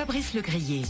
Fabrice Legrier.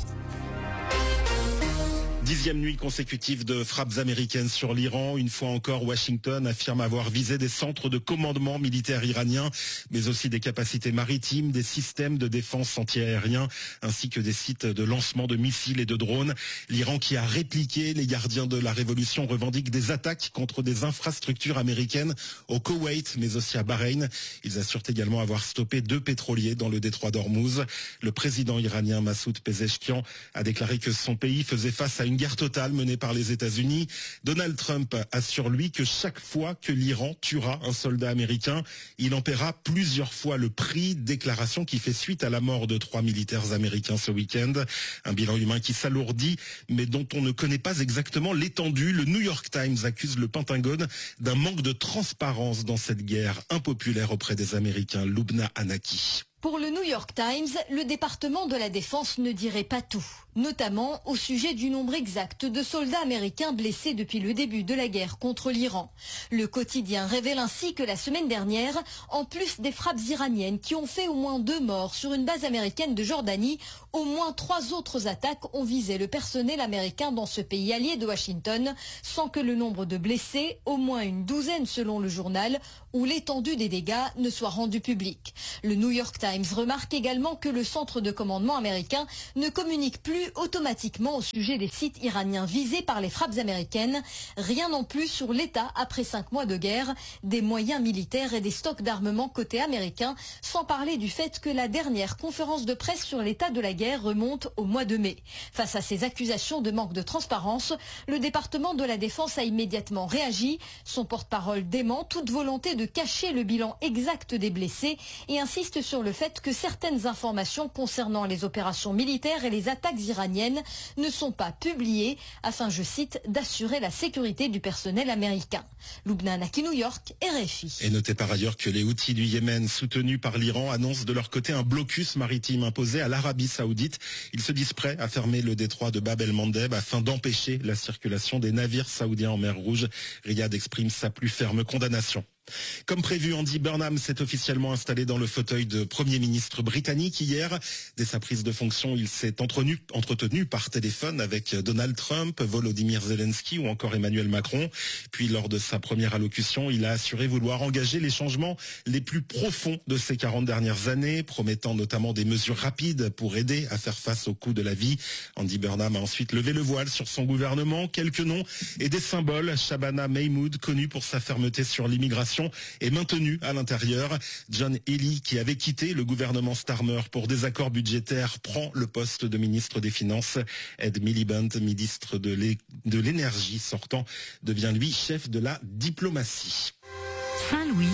10e nuit consécutive de frappes américaines sur l'Iran. Une fois encore, Washington affirme avoir visé des centres de commandement militaire iraniens, mais aussi des capacités maritimes, des systèmes de défense antiaériens, ainsi que des sites de lancement de missiles et de drones. L'Iran qui a répliqué, les gardiens de la révolution revendiquent des attaques contre des infrastructures américaines au Koweït, mais aussi à Bahreïn. Ils assurent également avoir stoppé 2 pétroliers dans le détroit d'Ormuz. Le président iranien Massoud Pezeshkian a déclaré que son pays faisait face à une guerre totale menée par les États-Unis. Donald Trump assure lui que chaque fois que l'Iran tuera un soldat américain, il en paiera plusieurs fois le prix. Déclaration qui fait suite à la mort de 3 militaires américains ce week-end. Un bilan humain qui s'alourdit, mais dont on ne connaît pas exactement l'étendue. Le New York Times accuse le Pentagone d'un manque de transparence dans cette guerre impopulaire auprès des Américains. Lubna Hanaki. Pour le New York Times, le département de la Défense ne dirait pas tout, notamment au sujet du nombre exact de soldats américains blessés depuis le début de la guerre contre l'Iran. Le quotidien révèle ainsi que la semaine dernière, en plus des frappes iraniennes qui ont fait au moins 2 morts sur une base américaine de Jordanie, au moins 3 autres attaques ont visé le personnel américain dans ce pays allié de Washington, sans que le nombre de blessés, au moins une douzaine selon le journal, ou l'étendue des dégâts ne soit rendu public. Le New York Times remarque également que le centre de commandement américain ne communique plus automatiquement au sujet des sites iraniens visés par les frappes américaines. Rien non plus sur l'état, après 5 mois de guerre, des moyens militaires et des stocks d'armement côté américain, sans parler du fait que la dernière conférence de presse sur l'état de la guerre remonte au mois de mai. Face à ces accusations de manque de transparence, le département de la Défense a immédiatement réagi. Son porte-parole dément toute volonté de cacher le bilan exact des blessés et insiste sur le fait que certaines informations concernant les opérations militaires et les attaques iraniennes ne sont pas publiées afin, je cite, d'assurer la sécurité du personnel américain. Lubna Hanaki, New York, RFI. Et notez par ailleurs que les Houthis du Yémen, soutenus par l'Iran, annoncent de leur côté un blocus maritime imposé à l'Arabie Saoudite. Ils se disent prêts à fermer le détroit de Bab el-Mandeb afin d'empêcher la circulation des navires saoudiens en mer Rouge. Riyad exprime sa plus ferme condamnation. Comme prévu, Andy Burnham s'est officiellement installé dans le fauteuil de Premier ministre britannique hier. Dès sa prise de fonction, il s'est entretenu par téléphone avec Donald Trump, Volodymyr Zelensky ou encore Emmanuel Macron. Puis lors de sa première allocution, il a assuré vouloir engager les changements les plus profonds de ces 40 dernières années, promettant notamment des mesures rapides pour aider à faire face au coût de la vie. Andy Burnham a ensuite levé le voile sur son gouvernement. Quelques noms et des symboles. Shabana Mahmoud, connu pour sa fermeté sur l'immigration, est maintenu à l'intérieur. John Healey, qui avait quitté le gouvernement Starmer pour désaccord budgétaire, prend le poste de ministre des Finances. Ed Miliband, ministre de l'énergie sortant, devient lui chef de la diplomatie. Saint-Louis,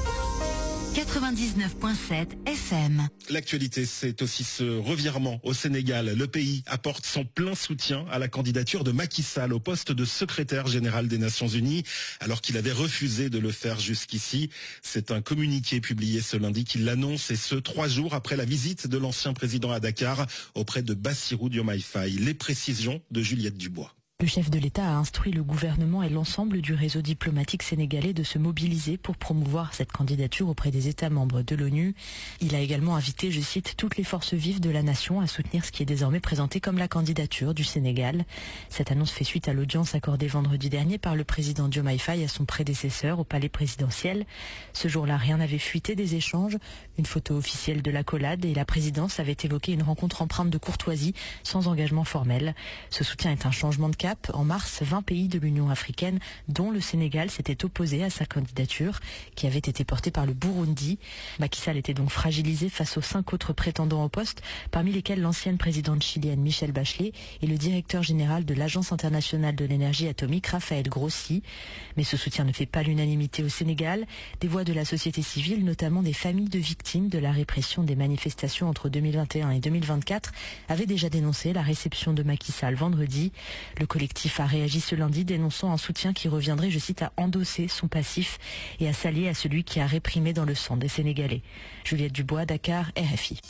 99.7 FM. L'actualité, c'est aussi ce revirement au Sénégal. Le pays apporte son plein soutien à la candidature de Macky Sall au poste de secrétaire général des Nations Unies, alors qu'il avait refusé de le faire jusqu'ici. C'est un communiqué publié ce lundi qui l'annonce, et ce 3 jours après la visite de l'ancien président à Dakar auprès de Bassirou Diomaye Faye. Les précisions de Juliette Dubois. Le chef de l'État a instruit le gouvernement et l'ensemble du réseau diplomatique sénégalais de se mobiliser pour promouvoir cette candidature auprès des États membres de l'ONU. Il a également invité, je cite, toutes les forces vives de la nation à soutenir ce qui est désormais présenté comme la candidature du Sénégal. Cette annonce fait suite à l'audience accordée vendredi dernier par le président Diomaye Faye à son prédécesseur au palais présidentiel. Ce jour-là, rien n'avait fuité des échanges. Une photo officielle de l'accolade et la présidence avait évoqué une rencontre empreinte de courtoisie sans engagement formel. Ce soutien est un changement de cap. En mars, 20 pays de l'Union africaine, dont le Sénégal, s'étaient opposés à sa candidature, qui avait été portée par le Burundi. Macky Sall était donc fragilisé face aux 5 autres prétendants au poste, parmi lesquels l'ancienne présidente chilienne Michelle Bachelet et le directeur général de l'Agence internationale de l'énergie atomique, Raphaël Grossi. Mais ce soutien ne fait pas l'unanimité au Sénégal. Des voix de la société civile, notamment des familles de victimes de la répression des manifestations entre 2021 et 2024, avaient déjà dénoncé la réception de Macky Sall vendredi. Le collectif a réagi ce lundi, dénonçant un soutien qui reviendrait, je cite, à endosser son passif et à s'allier à celui qui a réprimé dans le sang des Sénégalais. Juliette Dubois, Dakar, RFI.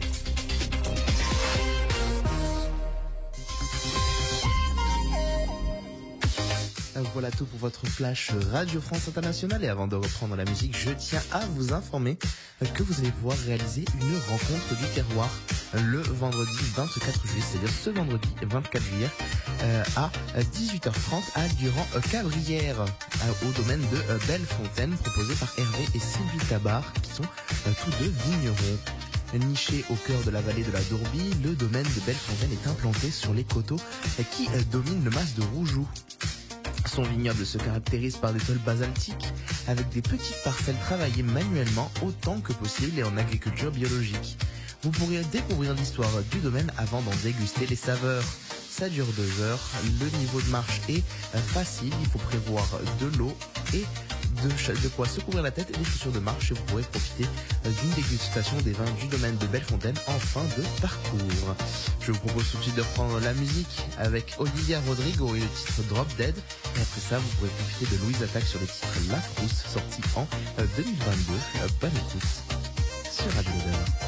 Voilà tout pour votre flash Radio France Internationale. Et avant de reprendre la musique, je tiens à vous informer que vous allez pouvoir réaliser une rencontre du terroir le vendredi 24 juillet, c'est-à-dire ce vendredi 24 juillet à 18h30 à Durand-Cabrières, au domaine de Bellefontaine, proposé par Hervé et Sylvie Tabar, qui sont tous deux vignerons. Niché au cœur de la vallée de la Dourbie, le domaine de Bellefontaine est implanté sur les coteaux qui dominent le mas de Roujoux. Son vignoble se caractérise par des sols basaltiques avec des petites parcelles travaillées manuellement autant que possible et en agriculture biologique. Vous pourrez découvrir l'histoire du domaine avant d'en déguster les saveurs. Ça dure 2 heures, le niveau de marche est facile, il faut prévoir de l'eau et de quoi se couvrir la tête et des chaussures de marche, et vous pourrez profiter d'une dégustation des vins du domaine de Bellefontaine en fin de parcours. Je vous propose tout de suite de reprendre la musique avec Olivia Rodrigo et le titre Drop Dead, et après ça vous pourrez profiter de Louise Attaque sur le titre La Frousse, sorti en 2022. Bonne écoute sur Radio Lebel.